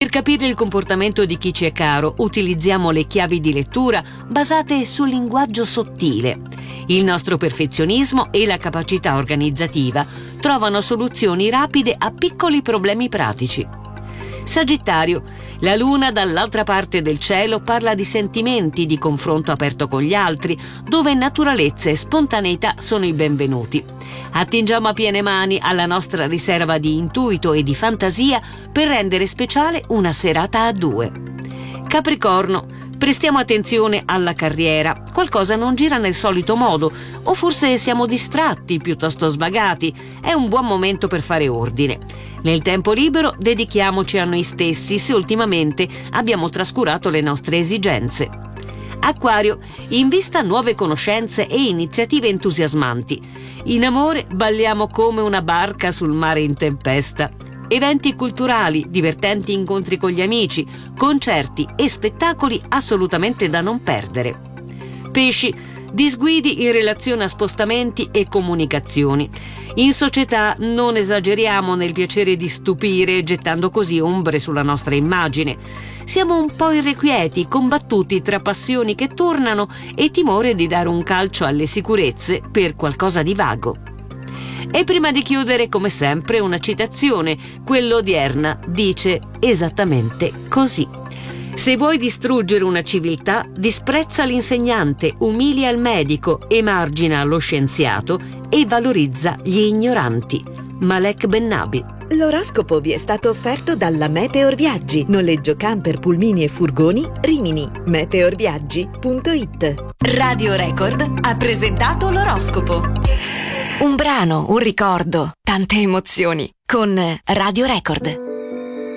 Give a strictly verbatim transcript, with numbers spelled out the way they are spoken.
Per capire il comportamento di chi ci è caro, utilizziamo le chiavi di lettura basate sul linguaggio sottile. Il nostro perfezionismo e la capacità organizzativa trovano soluzioni rapide a piccoli problemi pratici. Sagittario, la luna dall'altra parte del cielo parla di sentimenti, di confronto aperto con gli altri, dove naturalezza e spontaneità sono i benvenuti. Attingiamo a piene mani alla nostra riserva di intuito e di fantasia per rendere speciale una serata a due. Capricorno, prestiamo attenzione alla carriera. Qualcosa non gira nel solito modo, o forse siamo distratti, piuttosto svagati. È un buon momento per fare ordine. Nel tempo libero dedichiamoci a noi stessi se ultimamente abbiamo trascurato le nostre esigenze. Acquario, invista nuove conoscenze e iniziative entusiasmanti. In amore balliamo come una barca sul mare in tempesta. Eventi culturali, divertenti incontri con gli amici, concerti e spettacoli assolutamente da non perdere. Pesci, disguidi in relazione a spostamenti e comunicazioni. In società non esageriamo nel piacere di stupire, gettando così ombre sulla nostra immagine. Siamo un po' irrequieti, combattuti tra passioni che tornano e timore di dare un calcio alle sicurezze per qualcosa di vago. E prima di chiudere, come sempre, una citazione. Quella odierna dice esattamente così: se vuoi distruggere una civiltà, disprezza l'insegnante, umilia il medico, emargina lo scienziato e valorizza gli ignoranti. Malek Bennabi. L'oroscopo vi è stato offerto dalla Meteor Viaggi, noleggio camper, pulmini e furgoni, Rimini. meteorviaggi punto it. Radio Record ha presentato l'oroscopo. Un brano, un ricordo, tante emozioni con Radio Record.